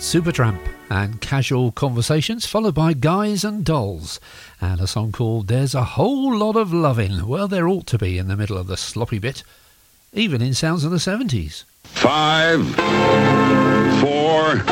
Supertramp and Casual Conversations, followed by Guys and Dolls, and a song called There's a Whole Lot of Loving. Well, there ought to be in the middle of the sloppy bit, even in sounds of the 70s. 5, 4...